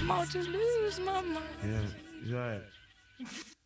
about to lose my mind. Yeah, you're right.